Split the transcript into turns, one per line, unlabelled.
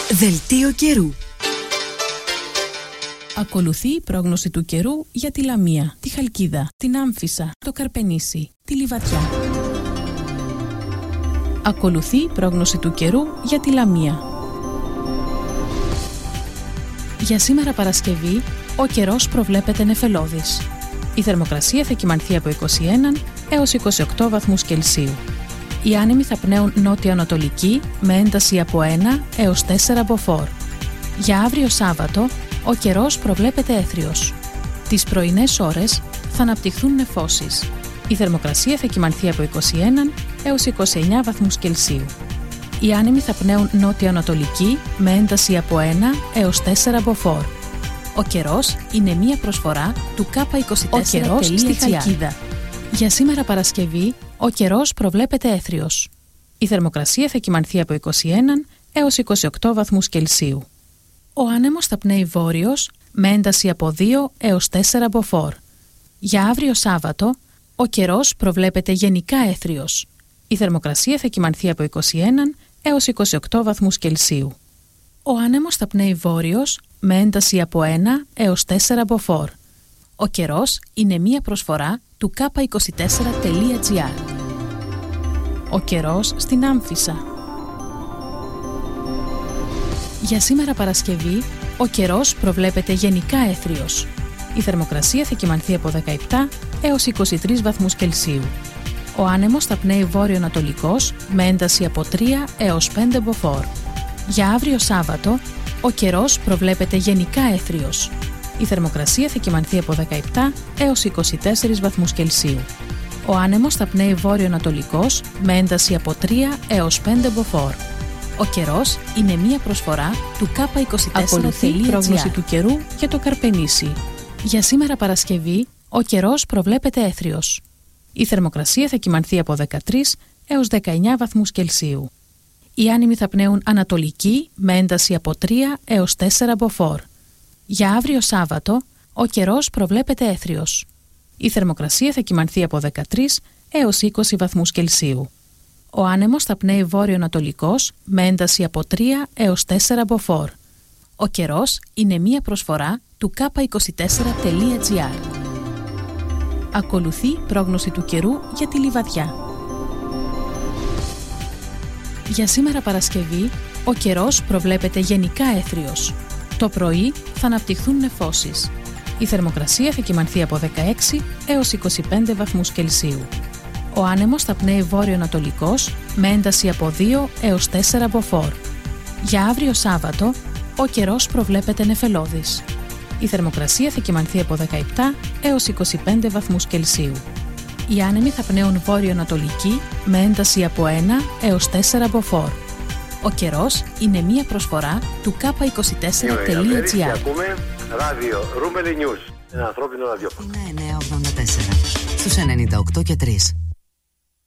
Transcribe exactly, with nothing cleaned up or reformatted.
Δελτίο καιρού.
Ακολουθεί η πρόγνωση του καιρού για τη Λαμία, τη Χαλκίδα, την Άμφισσα, το Καρπενήσι, τη Λιβαδιά. Ακολουθεί η πρόγνωση του καιρού για τη Λαμία. Για σήμερα Παρασκευή, ο καιρός προβλέπεται νεφελώδης. Η θερμοκρασία θα κυμανθεί από είκοσι ένα έως είκοσι οκτώ βαθμούς Κελσίου. Οι άνεμοι θα πνέουν νότιο-ανατολική με ένταση από ένα έως τέσσερα μποφόρ. Για αύριο Σάββατο, ο καιρός προβλέπεται έθριος. Τις πρωινές ώρες θα αναπτυχθούν νεφώσεις. Η θερμοκρασία θα κυμανθεί από είκοσι ένα έως είκοσι εννέα βαθμούς Κελσίου. Οι άνεμοι θα πνέουν νότιο-ανατολική με ένταση από ένα έως τέσσερα μποφόρ. Ο καιρός είναι μία προσφορά του κάπα είκοσι τέσσερα τελεία τζι άρ. Στη Χαλκίδα. Για σήμερα Παρασκευή, ο καιρός προβλέπεται έθριος. Η θερμοκρασία θα κυμανθεί από είκοσι ένα έως είκοσι οκτώ βαθμούς Κελσίου. Ο άνεμος θα πνέει βόρειος με ένταση από δύο έως τέσσερα μποφόρ. Για αύριο Σάββατο, ο καιρός προβλέπεται γενικά έθριος. Η θερμοκρασία θα κυμανθεί από είκοσι ένα έως είκοσι οκτώ βαθμούς Κελσίου. Ο άνεμος θα πνέει βόρειος με ένταση από ένα έως τέσσερα μποφόρ. Ο καιρός είναι μία προσφορά του κάπα είκοσι τέσσερα τελεία τζι άρ. Ο καιρός στην Άμφισσα. Για σήμερα Παρασκευή, ο καιρός προβλέπεται γενικά έθριος. Η θερμοκρασία θα κυμανθεί από δεκαεπτά έως είκοσι τρεις βαθμούς Κελσίου. Ο άνεμος θα πνέει βόρειο-ανατολικός με ένταση από τρία έως πέντε μποφόρ. Για αύριο Σάββατο, ο καιρός προβλέπεται γενικά έθριος. Η θερμοκρασία θα κυμανθεί από δεκαεπτά έως είκοσι τέσσερις βαθμούς Κελσίου. Ο άνεμος θα πνέει βόρειο-ανατολικός με ένταση από τρία έως πέντε μποφόρ. Ο καιρός είναι μία προσφορά του κάπα είκοσι τέσσερα τελεία τζι άρ. Ακολουθεί η πρόγνωση του καιρού για το Καρπενήσι. Για σήμερα Παρασκευή, ο καιρός προβλέπεται έθριος. Η θερμοκρασία θα κυμανθεί από δεκατρείς έως δεκαεννέα βαθμούς Κελσίου. Οι άνεμοι θα πνέουν ανατολική με ένταση από τρία έως τέσσερα μποφόρ. Για αύριο Σάββατο, ο καιρός προβλέπεται έθριος. Η θερμοκρασία θα κυμανθεί από δεκατρείς έως είκοσι βαθμούς Κελσίου. Ο άνεμος θα πνέει βόρειο-ανατολικός με ένταση από τρία έως τέσσερα μποφόρ. Ο καιρός είναι μία προσφορά του κάπα είκοσι τέσσερα τελεία τζι άρ. Ακολουθεί πρόγνωση του καιρού για τη Λιβαδιά. Για σήμερα Παρασκευή, ο καιρός προβλέπεται γενικά έθριος. Το πρωί θα αναπτυχθούν νεφώσεις. Η θερμοκρασία θα κυμανθεί από δεκαέξι έως είκοσι πέντε βαθμούς Κελσίου. Ο άνεμος θα πνέει βόρειο-ανατολικός με ένταση από δύο έως τέσσερα μποφόρ. Για αύριο Σάββατο, ο καιρός προβλέπεται νεφελώδης. Η θερμοκρασία θα κυμανθεί από δεκαεπτά έως είκοσι πέντε βαθμούς Κελσίου. Οι άνεμοι θα πνέουν βόρειο-ανατολική με ένταση από ένα έως τέσσερα μποφόρ. Ο καιρός είναι μία προσφορά του κάπα είκοσι τέσσερα τελεία τζι άρ.
Ακούμε ράδιο Ρούμελι News, ένα ανθρώπινο ραδιόφωνο.
Είναι εννιακόσια ογδόντα τέσσερα στους ενενήντα οκτώ και τρία.